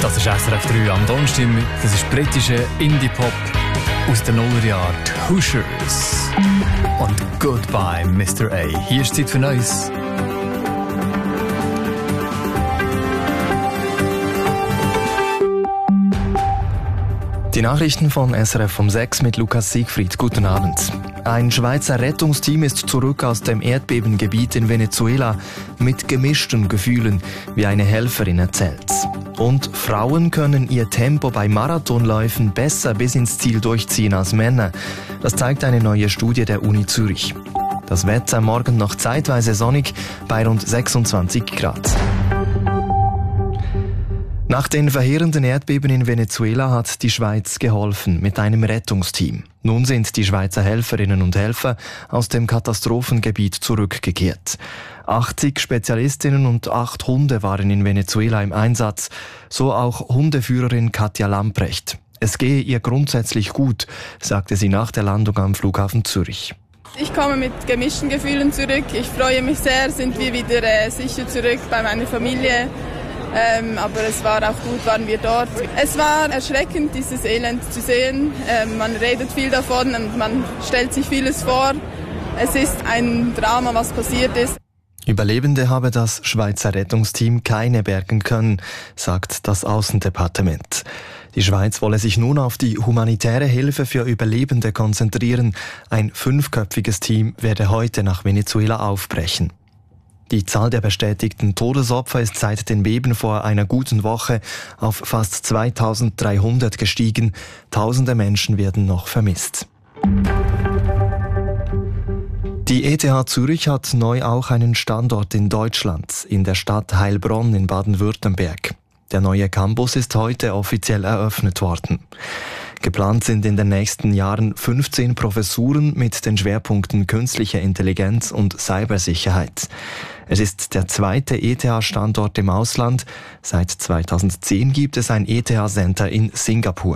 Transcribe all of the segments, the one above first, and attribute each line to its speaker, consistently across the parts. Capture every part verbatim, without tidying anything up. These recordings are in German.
Speaker 1: Das ist S R F drei am Donnerstag. Das ist britische Indie-Pop aus den Nullerjahren. Hoosiers und Goodbye Mister A. Hier ist Zeit für Neues.
Speaker 2: Die Nachrichten von S R F um sechs mit Lukas Siegfried. Guten Abend. Ein Schweizer Rettungsteam ist zurück aus dem Erdbebengebiet in Venezuela mit gemischten Gefühlen, wie eine Helferin erzählt. Und Frauen können ihr Tempo bei Marathonläufen besser bis ins Ziel durchziehen als Männer. Das zeigt eine neue Studie der Uni Zürich. Das Wetter morgen noch zeitweise sonnig bei rund sechsundzwanzig Grad. Nach den verheerenden Erdbeben in Venezuela hat die Schweiz geholfen mit einem Rettungsteam. Nun sind die Schweizer Helferinnen und Helfer aus dem Katastrophengebiet zurückgekehrt. achtzig Spezialistinnen und acht Hunde waren in Venezuela im Einsatz, so auch Hundeführerin Katja Lamprecht. Es gehe ihr grundsätzlich gut, sagte sie nach der Landung am Flughafen Zürich.
Speaker 3: Ich komme mit gemischten Gefühlen zurück. Ich freue mich sehr, sind wir wieder äh, sicher zurück bei meiner Familie. Ähm, aber es war auch gut, waren wir dort. Es war erschreckend, dieses Elend zu sehen. Ähm, man redet viel davon und man stellt sich vieles vor. Es ist ein Drama, was passiert ist.
Speaker 2: Überlebende habe das Schweizer Rettungsteam keine bergen können, sagt das Außendepartement. Die Schweiz wolle sich nun auf die humanitäre Hilfe für Überlebende konzentrieren. Ein fünfköpfiges Team werde heute nach Venezuela aufbrechen. Die Zahl der bestätigten Todesopfer ist seit den Beben vor einer guten Woche auf fast zweitausenddreihundert gestiegen. Tausende Menschen werden noch vermisst. Die E T H Zürich hat neu auch einen Standort in Deutschland, in der Stadt Heilbronn in Baden-Württemberg. Der neue Campus ist heute offiziell eröffnet worden. Geplant sind in den nächsten Jahren fünfzehn Professuren mit den Schwerpunkten künstliche Intelligenz und Cybersicherheit. Es ist der zweite E T H-Standort im Ausland. Seit zweitausendzehn gibt es ein E T H-Center in Singapur.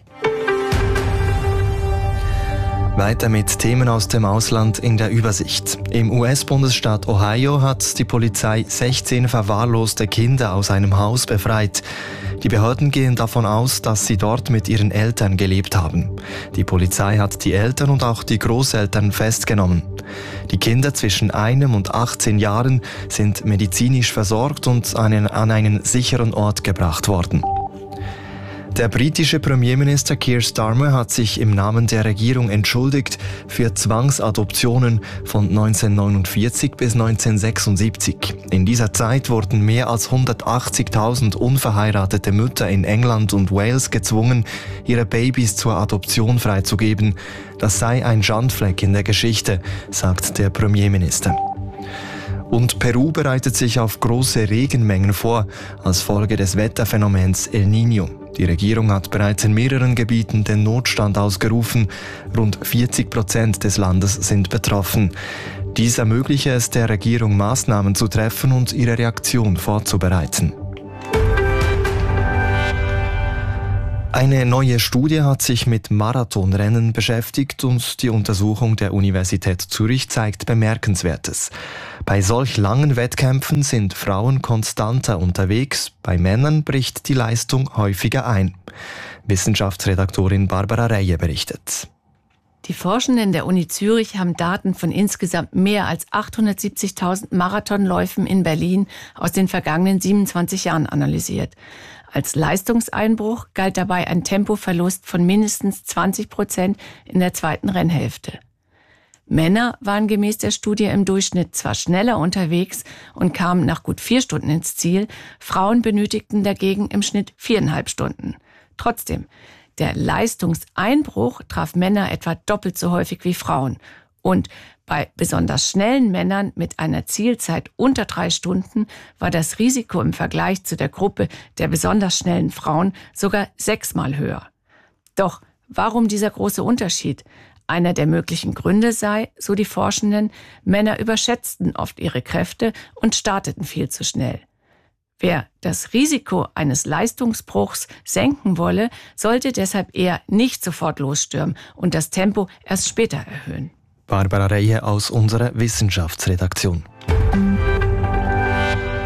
Speaker 2: Weiter mit Themen aus dem Ausland in der Übersicht. Im U S-Bundesstaat Ohio hat die Polizei sechzehn verwahrloste Kinder aus einem Haus befreit. Die Behörden gehen davon aus, dass sie dort mit ihren Eltern gelebt haben. Die Polizei hat die Eltern und auch die Großeltern festgenommen. Die Kinder zwischen einem und achtzehn Jahren sind medizinisch versorgt und an einen sicheren Ort gebracht worden. Der britische Premierminister Keir Starmer hat sich im Namen der Regierung entschuldigt für Zwangsadoptionen von neunzehnhundertneunundvierzig bis neunzehnhundertsechsundsiebzig. In dieser Zeit wurden mehr als hundertachtzigtausend unverheiratete Mütter in England und Wales gezwungen, ihre Babys zur Adoption freizugeben. Das sei ein Schandfleck in der Geschichte, sagt der Premierminister. Und Peru bereitet sich auf große Regenmengen vor, als Folge des Wetterphänomens El Niño. Die Regierung hat bereits in mehreren Gebieten den Notstand ausgerufen. Rund vierzig Prozent des Landes sind betroffen. Dies ermögliche es der Regierung, Maßnahmen zu treffen und ihre Reaktion vorzubereiten. Eine neue Studie hat sich mit Marathonrennen beschäftigt und die Untersuchung der Universität Zürich zeigt Bemerkenswertes. Bei solch langen Wettkämpfen sind Frauen konstanter unterwegs, bei Männern bricht die Leistung häufiger ein. Wissenschaftsredaktorin Barbara Reie berichtet.
Speaker 4: Die Forschenden der Uni Zürich haben Daten von insgesamt mehr als achthundertsiebzigtausend Marathonläufen in Berlin aus den vergangenen siebenundzwanzig Jahren analysiert. Als Leistungseinbruch galt dabei ein Tempoverlust von mindestens zwanzig Prozent in der zweiten Rennhälfte. Männer waren gemäß der Studie im Durchschnitt zwar schneller unterwegs und kamen nach gut vier Stunden ins Ziel, Frauen benötigten dagegen im Schnitt viereinhalb Stunden. Trotzdem, der Leistungseinbruch traf Männer etwa doppelt so häufig wie Frauen. Und bei besonders schnellen Männern mit einer Zielzeit unter drei Stunden war das Risiko im Vergleich zu der Gruppe der besonders schnellen Frauen sogar sechsmal höher. Doch warum dieser große Unterschied? Einer der möglichen Gründe sei, so die Forschenden, Männer überschätzten oft ihre Kräfte und starteten viel zu schnell. Wer das Risiko eines Leistungsbruchs senken wolle, sollte deshalb eher nicht sofort losstürmen und das Tempo erst später erhöhen.
Speaker 2: Barbara Reie aus unserer Wissenschaftsredaktion.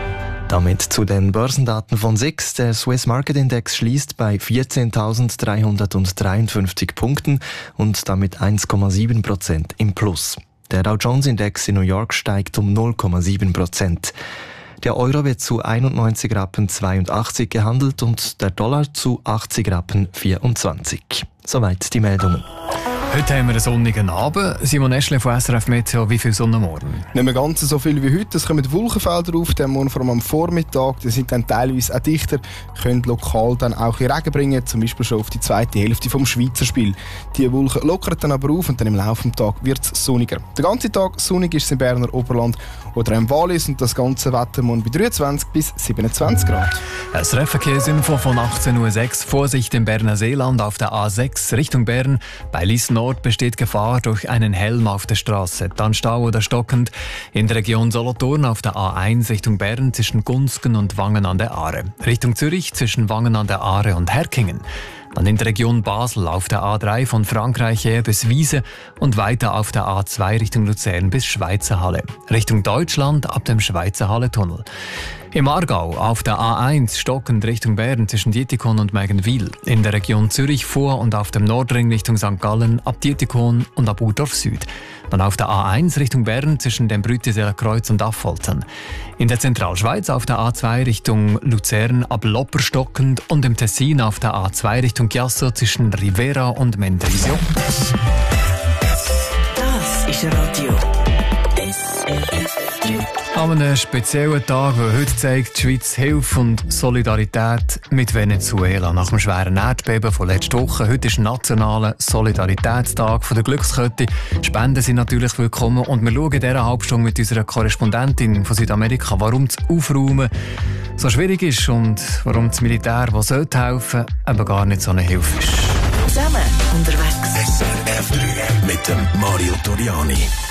Speaker 2: Damit zu den Börsendaten von S I X. Der Swiss Market Index schließt bei vierzehntausenddreihundertdreiundfünfzig Punkten und damit eins Komma sieben Prozent im Plus. Der Dow Jones Index in New York steigt um null Komma sieben Prozent. Der Euro wird zu einundneunzig Rappen zweiundachtzig gehandelt und der Dollar zu achtzig Rappen vierundzwanzig. Soweit die Meldungen.
Speaker 1: Heute haben wir einen sonnigen Abend. Simon Eschle von S R F Meteo, wie viel Sonne morgen?
Speaker 5: Nicht mehr ganz so viel wie heute. Es kommen Wolkenfelder auf, der morgen vor allem am Vormittag. Die sind dann teilweise auch dichter, können lokal dann auch in Regen bringen, zum Beispiel schon auf die zweite Hälfte vom Schweizer Spiel. Die Wolken lockern dann aber auf und dann im Laufe des Tages wird es sonniger. Den ganzen Tag sonnig ist es im Berner Oberland oder im Wallis und das ganze Wetter morgen bei dreiundzwanzig bis siebenundzwanzig Grad.
Speaker 1: S R F-Verkehrsinfo von achtzehn Uhr sechs. Vorsicht im Berner Seeland auf der A sechs Richtung Bern. Bei Lies Nord besteht Gefahr durch einen Helm auf der Straße. Dann Stau oder stockend. In der Region Solothurn auf der A eins Richtung Bern zwischen Gunzgen und Wangen an der Aare. Richtung Zürich zwischen Wangen an der Aare und Herkingen. Dann in der Region Basel auf der A drei von Frankreich her bis Wiese und weiter auf der A zwei Richtung Luzern bis Schweizer Halle. Richtung Deutschland ab dem Schweizer Halle-Tunnel. Im Aargau auf der A eins stockend Richtung Bern zwischen Dietikon und Mägenwil. In der Region Zürich vor und auf dem Nordring Richtung Sankt Gallen ab Dietikon und ab Urdorf Süd. Dann auf der A eins Richtung Bern zwischen dem Brütiseler Kreuz und Affoltern. In der Zentralschweiz auf der A zwei Richtung Luzern ab Lopper stockend und im Tessin auf der A zwei Richtung Chiasso zwischen Rivera und Mendrisio.
Speaker 6: Das ist Radio S R F.
Speaker 1: An einem speziellen Tag, der heute zeigt, die Schweiz Hilfe und Solidarität mit Venezuela. Nach dem schweren Erdbeben von letzter Woche. Heute ist nationaler Solidaritätstag von der Glückskette. Spenden sind natürlich willkommen und wir schauen in dieser Halbstunde mit unserer Korrespondentin von Südamerika, warum das Aufräumen so schwierig ist und warum das Militär, das sollte helfen, eben gar nicht so eine Hilfe ist.
Speaker 6: Zusammen unterwegs.
Speaker 7: S R F drei mit dem Mario Toriani.